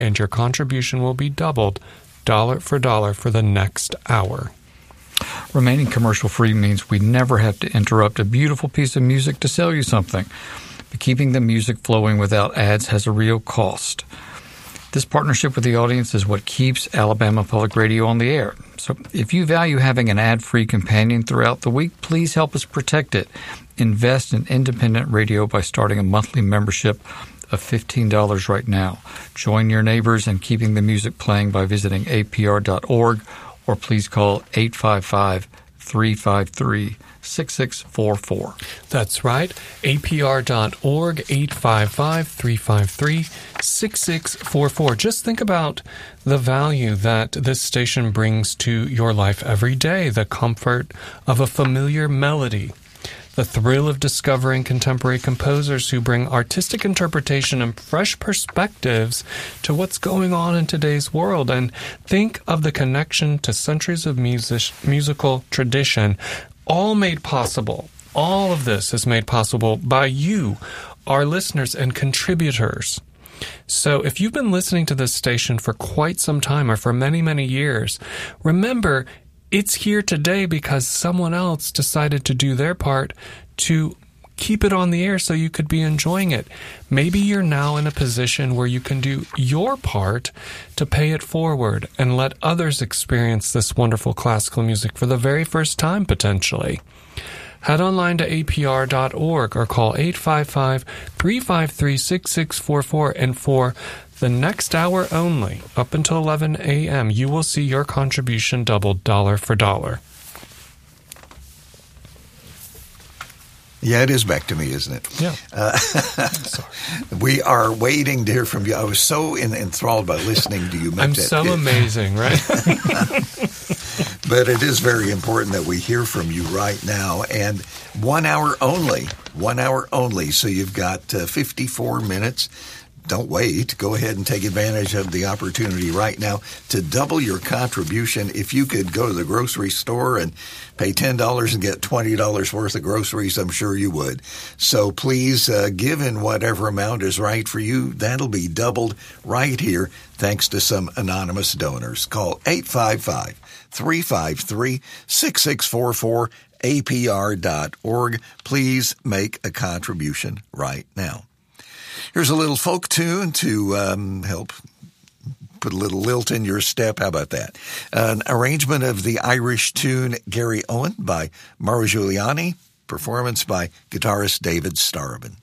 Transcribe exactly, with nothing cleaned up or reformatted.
and your contribution will be doubled dollar for dollar for the next hour. Remaining commercial-free means we never have to interrupt a beautiful piece of music to sell you something. But keeping the music flowing without ads has a real cost. This partnership with the audience is what keeps Alabama Public Radio on the air. So if you value having an ad-free companion throughout the week, please help us protect it. Invest in independent radio by starting a monthly membership of fifteen dollars right now. Join your neighbors in keeping the music playing by visiting A P R dot org or please call eight five five, three five three, six six four four. That's right, A P R dot org, eight five five, three five three, six six four four. Just think about the value that this station brings to your life every day, the comfort of a familiar melody, the thrill of discovering contemporary composers who bring artistic interpretation and fresh perspectives to what's going on in today's world. And think of the connection to centuries of music, musical tradition, all made possible. All of this is made possible by you, our listeners and contributors. So if you've been listening to this station for quite some time or for many, many years, remember, it's here today because someone else decided to do their part to keep it on the air so you could be enjoying it. Maybe you're now in a position where you can do your part to pay it forward and let others experience this wonderful classical music for the very first time, potentially. Head online to A P R dot org or call eight five five, three five three, six six four four, and for the next hour only, up until eleven a.m., you will see your contribution doubled dollar for dollar. Yeah, it is back to me, isn't it? Yeah. Uh, Sorry. We are waiting to hear from you. I was so in, enthralled by listening to you. I'm that, so it, amazing, right? But it is very important that we hear from you right now. And one hour only, one hour only. So you've got uh, fifty-four minutes. Don't wait. Go ahead and take advantage of the opportunity right now to double your contribution. If you could go to the grocery store and pay ten dollars and get twenty dollars worth of groceries, I'm sure you would. So please uh, give in whatever amount is right for you. That'll be doubled right here thanks to some anonymous donors. Call eight five five, three five three, six six four four, A P R dot org. Please make a contribution right now. Here's a little folk tune to um, help put a little lilt in your step. How about that? An arrangement of the Irish tune Gary Owen by Mauro Giuliani, performance by guitarist David Starobin.